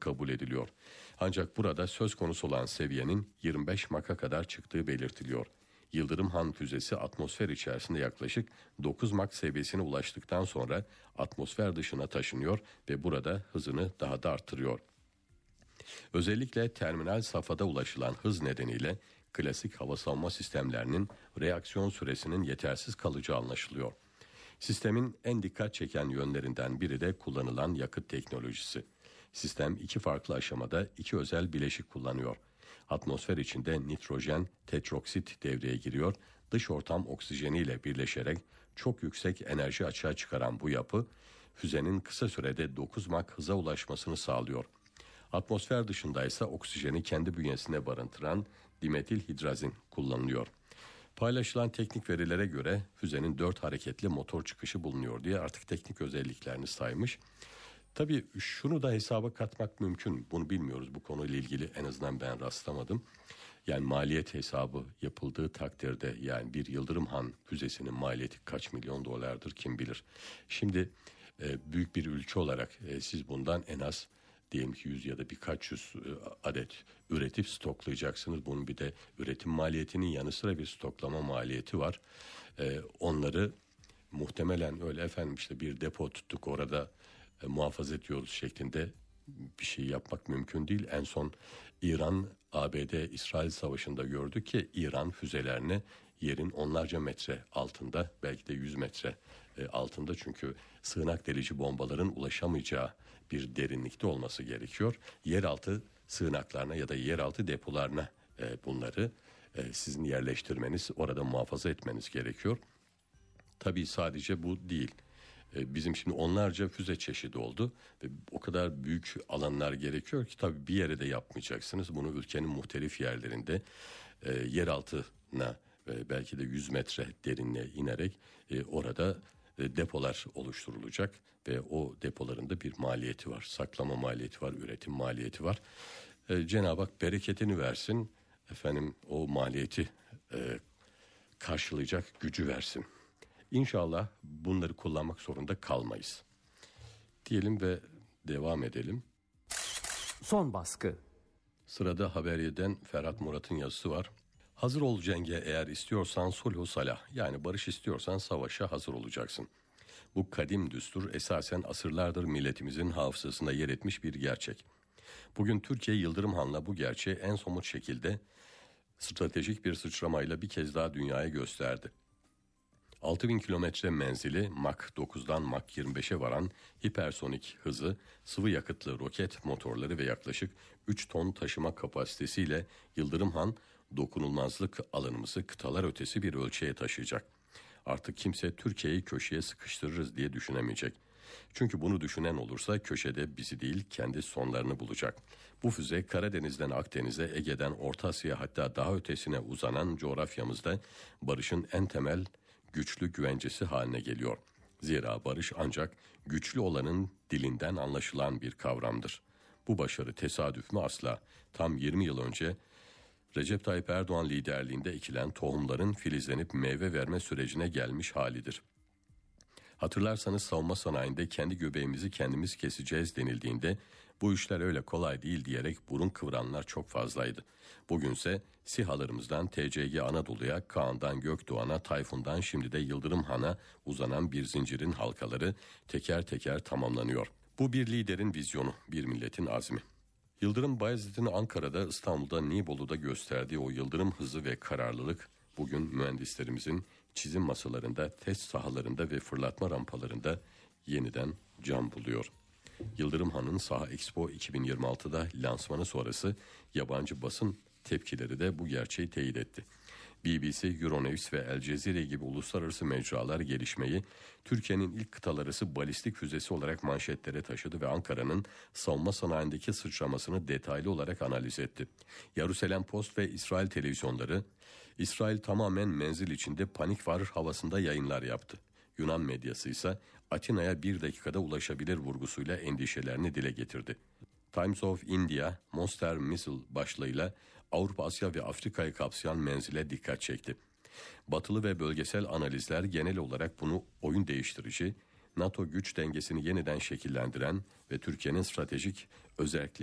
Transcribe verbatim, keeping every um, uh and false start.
kabul ediliyor. Ancak burada söz konusu olan seviyenin yirmi beş Mach'a kadar çıktığı belirtiliyor. Yıldırım Han füzesi atmosfer içerisinde yaklaşık dokuz Mach seviyesine ulaştıktan sonra atmosfer dışına taşınıyor ve burada hızını daha da arttırıyor. Özellikle terminal safhada ulaşılan hız nedeniyle klasik hava savunma sistemlerinin reaksiyon süresinin yetersiz kalacağı anlaşılıyor. Sistemin en dikkat çeken yönlerinden biri de kullanılan yakıt teknolojisi. Sistem iki farklı aşamada iki özel bileşik kullanıyor. Atmosfer içinde nitrojen tetroksit devreye giriyor. Dış ortam oksijeniyle birleşerek çok yüksek enerji açığa çıkaran bu yapı füzenin kısa sürede dokuz Mach hıza ulaşmasını sağlıyor. Atmosfer dışında ise oksijeni kendi bünyesine barındıran dimetil hidrazin kullanılıyor. Paylaşılan teknik verilere göre füzenin dört hareketli motor çıkışı bulunuyor diye artık teknik özelliklerini saymış. Tabii şunu da hesaba katmak mümkün. Bunu bilmiyoruz. Bu konuyla ilgili en azından ben rastlamadım. Yani maliyet hesabı yapıldığı takdirde yani bir Yıldırım Han füzesinin maliyeti kaç milyon dolardır kim bilir. Şimdi e, büyük bir ülke olarak e, siz bundan en az diyelim ki yüz ya da birkaç yüz adet üretip stoklayacaksınız. Bunun bir de üretim maliyetinin yanı sıra bir stoklama maliyeti var. Ee, onları muhtemelen öyle efendim işte bir depo tuttuk orada e, muhafaza ediyoruz şeklinde bir şey yapmak mümkün değil. En son İran A B D İsrail Savaşı'nda gördük ki İran füzelerini yerin onlarca metre altında belki de yüz metre e, altında çünkü sığınak delici bombaların ulaşamayacağı bir derinlikte olması gerekiyor. Yeraltı sığınaklarına ya da yeraltı depolarına e, bunları e, sizin yerleştirmeniz, orada muhafaza etmeniz gerekiyor. Tabii sadece bu değil. Bizim şimdi onlarca füze çeşidi oldu ve o kadar büyük alanlar gerekiyor ki tabii bir yere de yapmayacaksınız. Bunu ülkenin muhtelif yerlerinde e, yer altına e, belki de yüz metre derinliğe inerek e, orada e, depolar oluşturulacak ve o depoların da bir maliyeti var. Saklama maliyeti var, üretim maliyeti var. E, Cenab-ı Hak bereketini versin, efendim o maliyeti e, karşılayacak gücü versin. İnşallah bunları kullanmak zorunda kalmayız. Diyelim ve devam edelim. Son baskı. Sırada Haberye'den Ferhat Murat'ın yazısı var. Hazır ol cenge eğer istiyorsan sulhu salah. Yani barış istiyorsan savaşa hazır olacaksın. Bu kadim düstur esasen asırlardır milletimizin hafızasında yer etmiş bir gerçek. Bugün Türkiye Yıldırım Han'la bu gerçeği en somut şekilde stratejik bir sıçramayla bir kez daha dünyaya gösterdi. altı bin kilometre menzili Mach dokuzdan Mach yirmi beşe varan hipersonik hızı, sıvı yakıtlı roket motorları ve yaklaşık üç ton taşıma kapasitesiyle Yıldırım Han dokunulmazlık alanımızı kıtalar ötesi bir ölçüye taşıyacak. Artık kimse Türkiye'yi köşeye sıkıştırırız diye düşünemeyecek. Çünkü bunu düşünen olursa köşede bizi değil kendi sonlarını bulacak. Bu füze Karadeniz'den Akdeniz'e, Ege'den Orta Asya hatta daha ötesine uzanan coğrafyamızda barışın en temel güçlü güvencesi haline geliyor. Zira barış ancak güçlü olanın dilinden anlaşılan bir kavramdır. Bu başarı tesadüf mü asla. Tam yirmi yıl önce Recep Tayyip Erdoğan liderliğinde ekilen tohumların filizlenip meyve verme sürecine gelmiş halidir. Hatırlarsanız savunma sanayinde kendi göbeğimizi kendimiz keseceğiz denildiğinde bu işler öyle kolay değil diyerek burun kıvıranlar çok fazlaydı. Bugünse SİHA'larımızdan T C G Anadolu'ya, Kaan'dan Gökdoğan'a, Tayfun'dan şimdi de Yıldırım Han'a uzanan bir zincirin halkaları teker teker tamamlanıyor. Bu bir liderin vizyonu, bir milletin azmi. Yıldırım Bayezid'in Ankara'da, İstanbul'da, Nibolu'da gösterdiği o yıldırım hızı ve kararlılık bugün mühendislerimizin çizim masalarında, test sahalarında ve fırlatma rampalarında yeniden can buluyor. Yıldırım Han'ın Saha Expo iki bin yirmi altıda lansmanı sonrası yabancı basın tepkileri de bu gerçeği teyit etti. B B C, Euronews ve El Cezire gibi uluslararası mecralar gelişmeyi Türkiye'nin ilk kıtalar arası balistik füzesi olarak manşetlere taşıdı ve Ankara'nın savunma sanayindeki sıçramasını detaylı olarak analiz etti. Jerusalem Post ve İsrail televizyonları, İsrail tamamen menzil içinde panik var havasında yayınlar yaptı. Yunan medyası ise Atina'ya bir dakikada ulaşabilir vurgusuyla endişelerini dile getirdi. Times of India, Monster Missile başlığıyla Avrupa, Asya ve Afrika'yı kapsayan menzile dikkat çekti. Batılı ve bölgesel analizler genel olarak bunu oyun değiştirici, NATO güç dengesini yeniden şekillendiren ve Türkiye'nin stratejik özellikleri